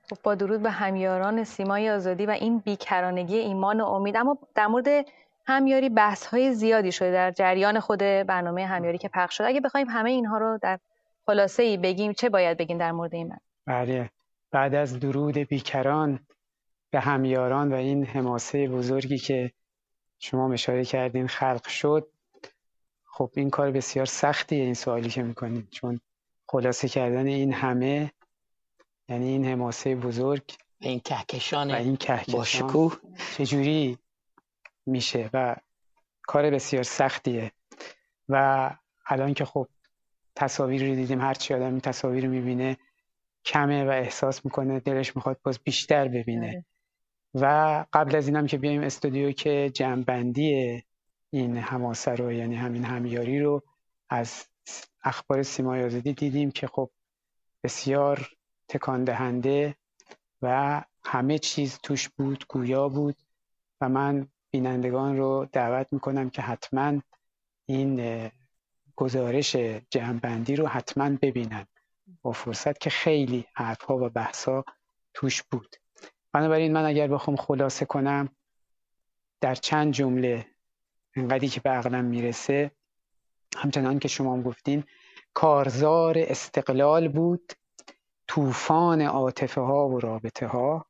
خب با درود به همیاران سیمای آزادی و این بیکرانگی ایمان و امید. اما در مورد همیاری بحث‌های زیادی شده در جریان خود برنامه همیاری که پخش شد. اگه بخوایم همه اینها رو در خلاصه‌ای بگیم چه باید بگیم در مورد این؟ بله، بعد از درود بیکران به همیاران و این حماسه بزرگی که شما اشاره کردین خلق شد، خب این کار بسیار سختیه این سوالی که میکنید، چون خلاصه کردن این همه یعنی این حماسه بزرگ و این کهکشان با کهکشان شکوه چجوری میشه و کار بسیار سختیه. و الان که خب تصاویر رو دیدیم، هرچی آدم این تصاویر رو میبینه کمه و احساس میکنه دلش میخواد باز بیشتر ببینه. و قبل از اینم که بیایم استودیو که جمع‌بندی این حماسه رو، یعنی همین همیاری رو از اخبار سیمای آزادی دیدیم که خب بسیار تکان دهنده و همه چیز توش بود، گویا بود. و من بینندگان رو دعوت میکنم که حتما این گزارش جمع‌بندی رو حتما ببینن با فرصت، که خیلی حرفها و بحثا توش بود. بنابراین من اگر بخوام خلاصه کنم در چند جمله، انقدری که به عقلم میرسه، همچنان که شما هم گفتین، کارزار استقلال بود، طوفان عاطفه ها و رابطه ها،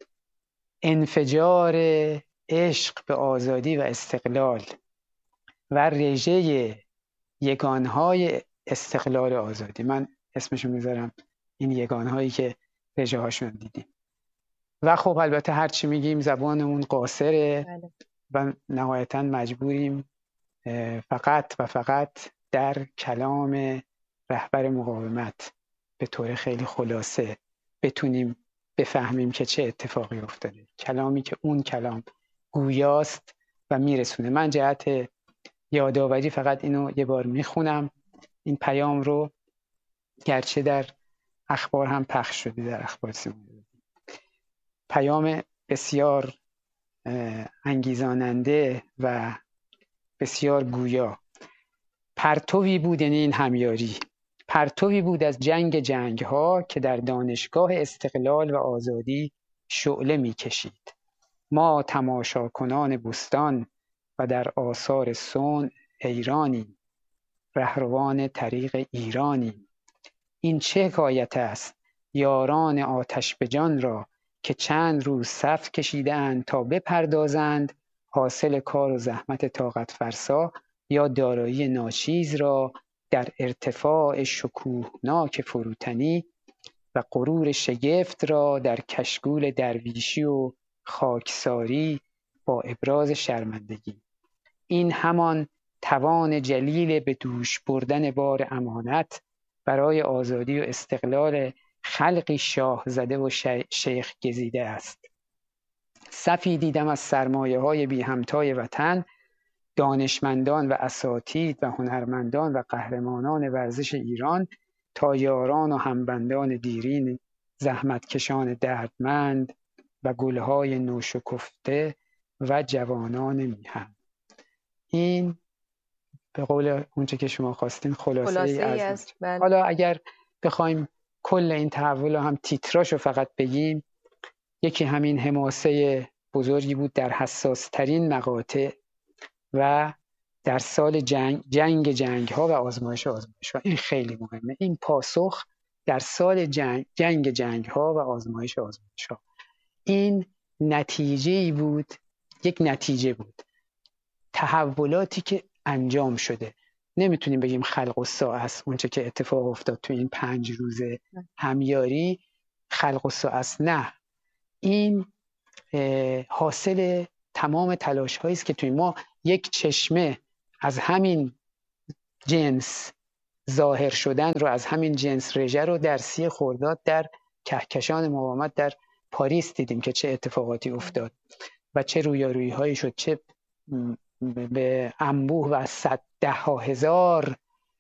انفجار عشق به آزادی و استقلال و رژه یگانهای استقلال آزادی. من اسمشو میذارم این یگانهایی که رژه هاشون دیدیم. و خب البته هرچی میگیم زبانمون قاصره و نهایتا مجبوریم فقط و فقط در کلام رهبر مقاومت به طور خیلی خلاصه بتونیم بفهمیم که چه اتفاقی افتاده، کلامی که اون کلام گویاست و میرسونه. من جهت یادآوری فقط اینو یه بار میخونم، این پیام رو، گرچه در اخبار هم پخش شده، در اخبار سیمایی. پیام بسیار انگیزاننده و بسیار گویا. پرتوی بود، یعنی این همیاری، پرتوی بود از جنگ ها که در دانشگاه استقلال و آزادی شعله می کشید. ما تماشاکنان بستان و در آثار صنع حیرانیم، رهروان طریق ایرانیم. این چه حکایت است یاران آتش به جان را، که چند روز صف کشیدند تا بپردازند حاصل کار و زحمت طاقت فرسا، یا دارایی ناچیز را در ارتفاع شکوهناک فروتنی، و غرور شگفت را در کشکول درویشی و خاکساری با ابراز شرمندگی. این همان توان جلیل به دوش بردن بار امانت برای آزادی و استقلال خلقی شاه زده و شیخ گزیده است. صفی دیدم از سرمایه های بی همتای وطن، دانشمندان و اساتید و هنرمندان و قهرمانان ورزش ایران، تا یاران و همبندان دیرین، زحمتکشان دردمند و گلهای نوشکفته و جوانان میهن. این به قول اونچه که شما خواستین خلاصه ای از حالا اگر بخوایم کل این تحول هم تیتراشو فقط بگیم، یکی همین حماسه بزرگی بود در حساس ترین مقاطع و در سال جنگ ها و آزمایش ها. این خیلی مهمه، این پاسخ در سال جنگ ها و آزمایش ها. این نتیجه‌ای بود، یک نتیجه بود، تحولاتی که انجام شده. نمیتونیم بگیم خلق الساعه است اونچه که اتفاق افتاد تو این 5 روز همیاری، خلق الساعه است. نه، این حاصل تمام تلاش هایی است که توی ما یک چشمه از همین جنس ظاهر شدن رو، از همین جنس رژه رو در 30 خرداد در کهکشان مقاومت در پاریس دیدیم که چه اتفاقاتی افتاد و چه رویارویی هایی شد، چه به انبوه و صدها هزار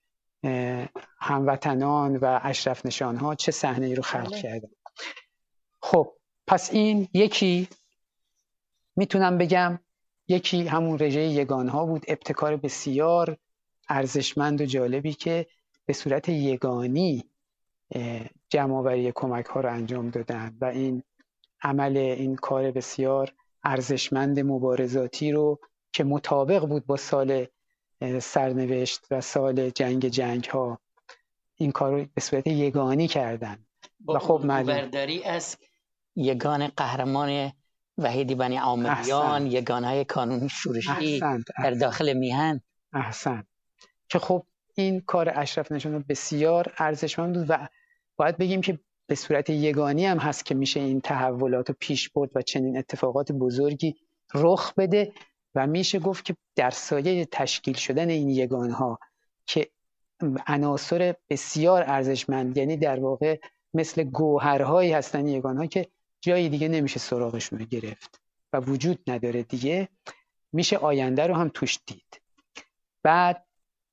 هموطنان و اشرف نشان ها چه صحنه‌ای رو خلق کردن. خب پس این یکی، میتونم بگم یکی همون رژه یگانها بود، ابتکار بسیار ارزشمند و جالبی که به صورت یگانی جمع‌آوری کمک ها رو انجام دادن و این کار بسیار ارزشمند مبارزاتی رو که مطابق بود با سال سرنوشت و سال جنگ ها، این کار رو به صورت یگانی کردن. و خب برداری از یگان قهرمان وحید بنی عامریان، یگانه کانون شورشی در داخل میهن. احسن. که خب این کار اشرف نژاد بسیار ارزشمند بود و باید بگیم که به صورت یگانی هم هست که میشه این تحولات رو پیش برد و چنین اتفاقات بزرگی رخ بده و میشه گفت که در سایه تشکیل شدن این یگانها که عناصر بسیار ارزشمند، یعنی در واقع مثل گوهرهایی هستن یگانها که جایی دیگه نمیشه سراغشون رو گرفت و وجود نداره دیگه، میشه آینده رو هم توش دید. بعد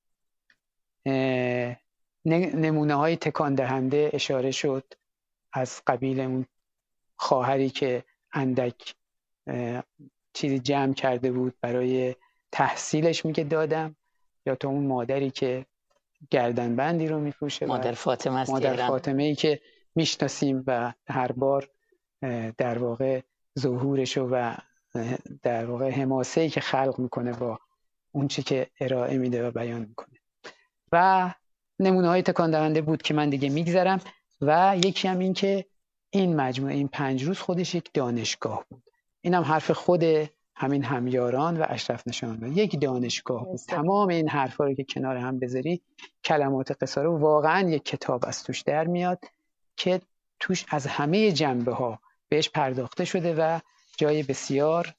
نمونه های تکان دهنده اشاره شد از قبیل اون خواهری که اندک چیزی جمع کرده بود برای تحصیلش میگه دادم، یا تو اون مادری که گردنبندی رو میفروشه، مادر فاطمه است، مادر فاطمه‌ای که میشناسیم و هر بار در واقع ظهورش و در واقع حماسه‌ای که خلق میکنه با اون چی که ارائه میده و بیان میکنه. و نمونه های تکان دهنده بود که من دیگه میگذرم. و یکی هم این که این مجموعه این 5 روز خودش یک دانشگاه بود. این هم حرف خود همین همیاران و اشرف نژاد، یک دانشگاه بود. تمام این حرفا رو که کنار هم بذاری، کلمات قصاره واقعا یک کتاب از توش در میاد که توش از همه جنبه ها بهش پرداخته شده و جای بسیار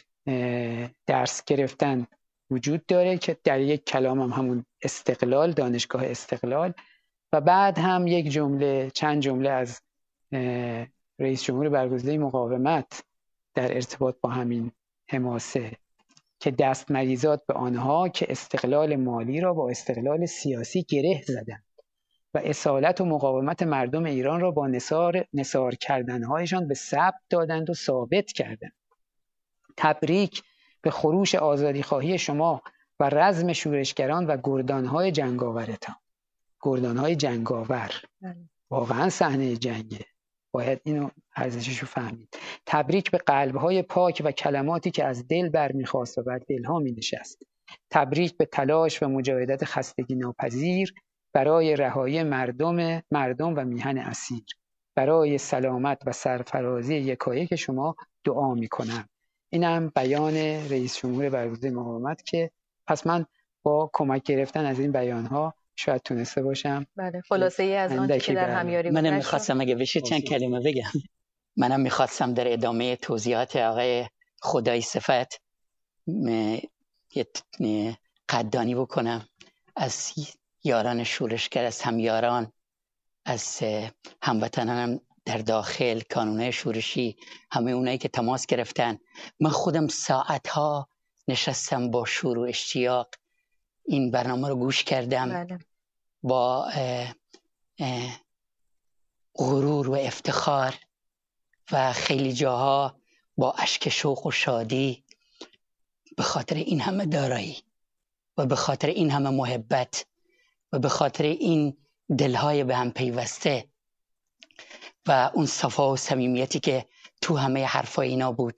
درس گرفتن وجود داره که در یک کلام هم همون استقلال، دانشگاه استقلال، و بعد هم یک جمله، چند جمله از رئیس جمهور برگزیده مقاومت در ارتباط با همین حماسه که دست مریزاد به آنها که استقلال مالی را با استقلال سیاسی گره زدند و اصالت و مقاومت مردم ایران را با نثار کردنهایشان به ثبت دادند و ثابت کردند. تبریک به خروش آزادیخواهی شما و رزم شورشگران و گردانهای جنگاورتان. گردانهای جنگاور واقعا صحنه جنگه، باید اینو ارزشش رو فهمید. تبریک به قلبهای پاک و کلماتی که از دل برمیخواست و بر دلها مینشست. تبریک به تلاش و مجاهدت خستگی ناپذیر برای رهایی مردم و میهن اسیر. برای سلامت و سرفرازی یکایک شما دعا میکنم. اینم بیان رئیس جمهور برگزیده مقاومت که پس من با کمک گرفتن از این بیانها شاید تونسته باشم. بله، خلاصه ای از آنچه که در همیاری بود. منم میخواستم اگه بشه چند کلمه بگم. منم میخواستم در ادامه توضیحات آقای خدای صفت یه قدردانی بکنم از یاران شورشگر، از همیاران، از هموطنانم در داخل، کانونهای شورشی، همه اونایی که تماس گرفتن. من خودم ساعتها نشستم با شور و اشتیاق این برنامه رو گوش کردم. بله. با غرور و افتخار و خیلی جاها با اشک شوق و شادی، به خاطر این همه دارایی و به خاطر این همه محبت و به خاطر این دلهای به هم پیوسته و اون صفا و صمیمیتی که تو همه حرفای اینا بود.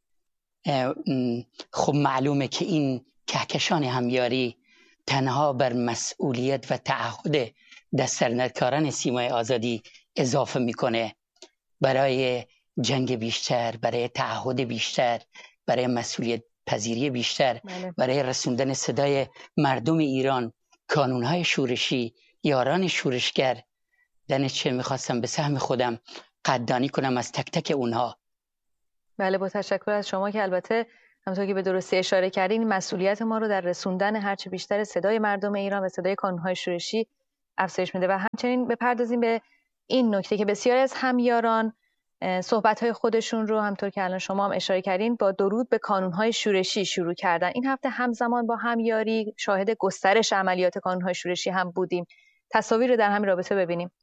خب معلومه که این کهکشان همیاری تنها بر مسئولیت و تعهد دست‌درکاران سیمای آزادی اضافه میکنه، برای جنگ بیشتر، برای تعهد بیشتر، برای مسئولیت پذیری بیشتر، برای رسوندن صدای مردم ایران، کانونهای شورشی، یاران شورشگر. دانش چه میخواستم به سهم خودم قدردانی کنم از تک تک اونها. بله، با تشکر از شما که البته همونطور که به درستی اشاره کردین مسئولیت ما رو در رسوندن هرچه بیشتر صدای مردم ایران و صدای کانونهای شورشی افزایش میده. و همچنین بپردازیم به این نکته که بسیاری از همیاران صحبت‌های خودشون رو همونطور که الان شما هم اشاره کردین با درود به کانونهای شورشی شروع کردن. این هفته همزمان با همیاری شاهد گسترش عملیات کانونهای شورشی هم بودیم. تصاویر رو در همین رابطه ببینیم.